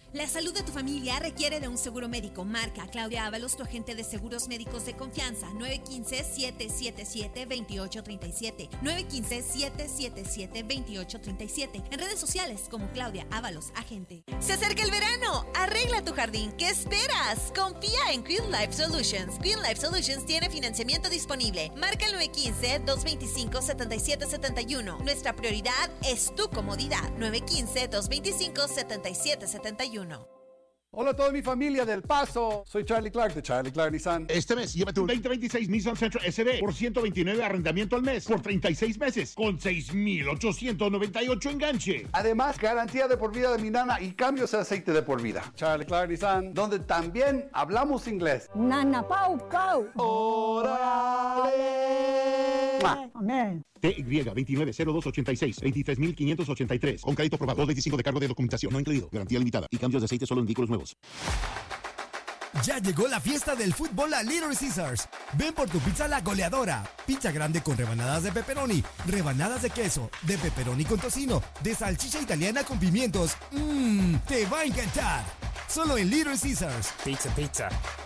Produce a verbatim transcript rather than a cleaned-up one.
La salud de tu familia requiere de un seguro médico. Marca Claudia Ábalos, tu agente de seguros médicos de confianza. nueve uno cinco, siete siete siete, dos ocho tres siete. nueve uno cinco, siete siete siete, dos ocho tres siete. En redes sociales como Claudia Ábalos, agente. ¡Se acerca el verano! ¡Arregla tu jardín! ¿Qué esperas? Confía en Green Life Solutions. Green Life Solutions tiene financiamiento disponible. Marca el nueve uno cinco, dos dos cinco, siete siete siete uno. Nuestra prioridad es tu comodidad. nueve uno cinco, dos dos cinco, siete siete siete uno. Hola a toda mi familia del Paso. Soy Charlie Clark de Charlie Clark Nissan. Este mes llévate un veinte veintiséis Nissan Sentra S D por ciento veintinueve arrendamiento al mes por treinta y seis meses con seis mil ochocientos noventa y ocho enganche. Además, garantía de por vida de mi nana y cambios de aceite de por vida. Charlie Clark Nissan, donde también hablamos inglés. Nana Pau Pau. ¡Órale! Amén. T Y veintinueve cero dos ochenta y seis, veintitrés mil quinientos ochenta y tres. Con crédito aprobado. dos veinticinco de cargo de documentación no incluido. Garantía limitada. Y cambios de aceite solo en vehículos nuevos. Ya llegó la fiesta del fútbol a Little Caesars. Ven por tu pizza La Goleadora. Pizza grande con rebanadas de pepperoni, rebanadas de queso, de pepperoni con tocino, de salchicha italiana con pimientos. Mmm, te va a encantar. Solo en Little Caesars. Pizza, pizza.